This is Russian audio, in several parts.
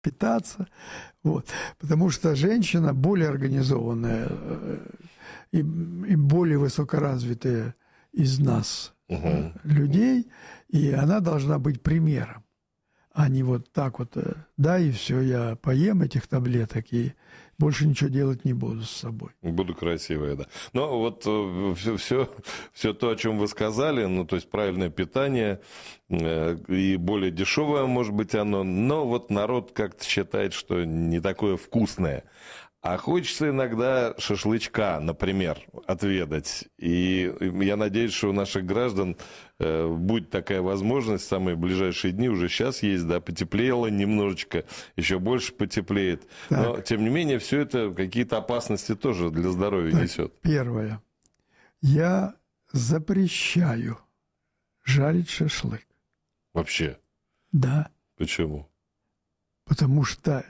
питаться. Вот. Потому что женщина более организованная и более высокоразвитая из нас людей, и она должна быть примером, а не вот так вот, да, и все, я поем этих таблеток и больше ничего делать не буду с собой. Буду красивая, да. Но вот все то, о чем вы сказали, ну, то есть правильное питание и более дешевое, может быть, оно, но вот народ как-то считает, что не такое вкусное. А хочется иногда шашлычка, например, отведать. И я надеюсь, что у наших граждан будет такая возможность в самые ближайшие дни. Уже сейчас есть, да, потеплело немножечко, еще больше потеплеет. Так. Но, тем не менее, все это какие-то опасности тоже для здоровья так, несет. Первое. Я запрещаю жарить шашлык. Вообще? Да. Почему? Потому что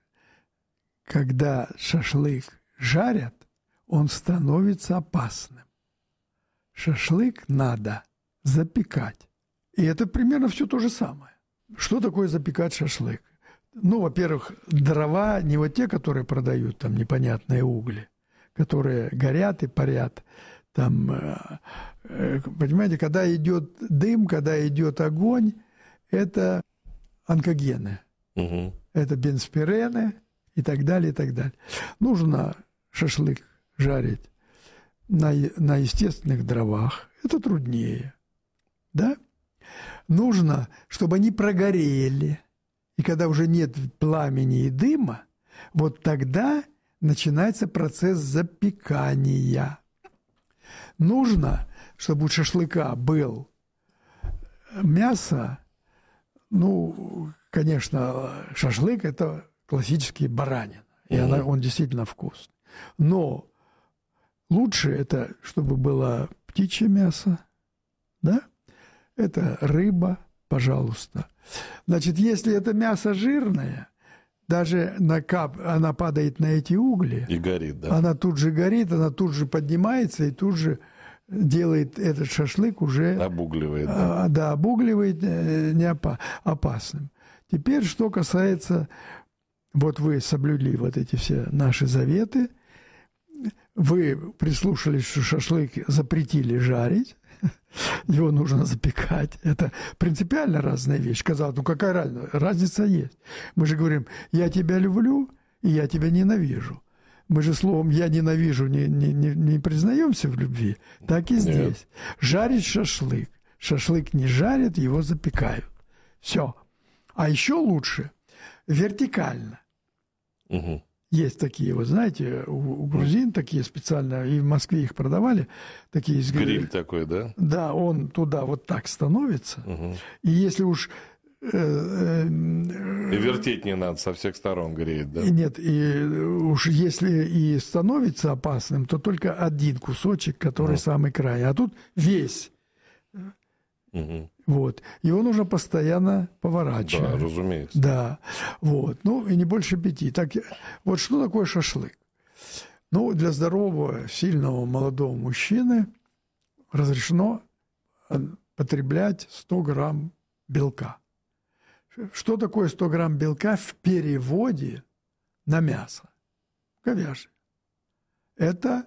когда шашлык жарят, он становится опасным. Шашлык надо запекать. И это примерно все то же самое. Что такое запекать шашлык? Ну, во-первых, дрова не вот те, которые продают, там непонятные угли, которые горят и парят. Там, понимаете, когда идет дым, когда идет огонь, это онкогены. Угу. Это бенспирены. И так далее, и так далее. Нужно шашлык жарить на естественных дровах. Это труднее. Да? Нужно, чтобы они прогорели. И когда уже нет пламени и дыма, вот тогда начинается процесс запекания. Нужно, чтобы у шашлыка был мясо. Ну, конечно, шашлык – это классический баранин, и он действительно вкусный. Но лучше это, чтобы было птичье мясо, да? Это рыба, пожалуйста. Значит, если это мясо жирное, даже она падает на эти угли. И горит, да. Она тут же горит, она тут же поднимается и тут же делает этот шашлык уже... Обугливает, да. Да, обугливает опасным. Теперь, что касается... Вот вы соблюли вот эти все наши заветы, вы прислушались, что шашлык запретили жарить, его нужно запекать. Это принципиально разная вещь. Казалось, ну какая разница? Разница есть. Мы же говорим, я тебя люблю, и я тебя ненавижу. Мы же словом «я ненавижу» не признаемся в любви. Так и здесь. Нет. Жарить шашлык. Шашлык не жарят, его запекают. Все. А еще лучше вертикально. Угу. Есть такие, вот знаете, у грузин такие специально, и в Москве их продавали. Такие, гриль такой, да? Да, он туда вот так становится. Угу. И если уж... И вертеть не надо, со всех сторон греет, да? Нет, и уж если и становится опасным, то только один кусочек, который самый крайний. А тут весь. Угу. Вот. Его нужно постоянно поворачивать. Да, разумеется. Да. Вот. Ну, и не больше 5. Так, вот что такое шашлык? Ну, для здорового, сильного, молодого мужчины разрешено потреблять 100 грамм белка. Что такое 100 грамм белка в переводе на мясо? Говяжье. Это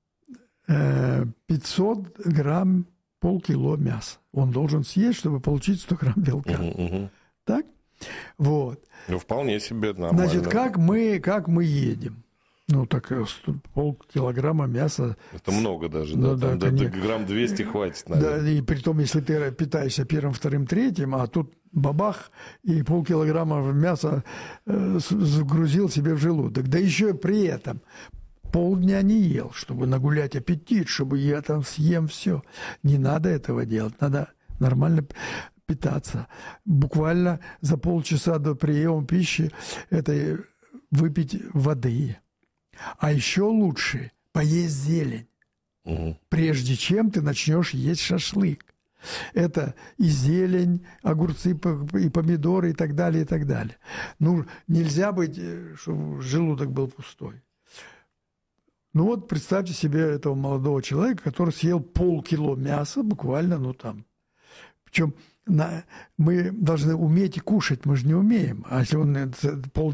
500 грамм, полкило мяса. Он должен съесть, чтобы получить 100 грамм белка. Так? Вот. Ну, вполне себе нормально. Значит, как мы едим? Ну, так полкилограмма мяса. Это много даже, ну, да? Да, там грамм 200 хватит, наверное. Да, и при том, если ты питаешься первым, вторым, третьим, а тут бабах, и полкилограмма мяса загрузил себе в желудок. Да еще и при этом полдня не ел, чтобы нагулять аппетит, чтобы я там съем все. Не надо этого делать, надо нормально питаться. Буквально за полчаса до приема пищи это выпить воды. А еще лучше поесть зелень, прежде чем ты начнешь есть шашлык. Это и зелень, огурцы, и помидоры, и так далее, и так далее. Ну, нельзя быть, чтобы желудок был пустой. Ну вот представьте себе этого молодого человека, который съел полкило мяса, буквально, ну там. Причем мы должны уметь кушать, мы же не умеем. А если он